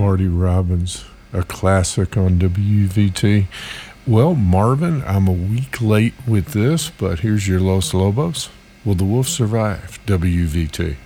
Marty Robbins, a classic on WVT. Well, Marvin, I'm a week late with this, but here's your Los Lobos. Will the Wolves survive? WVT.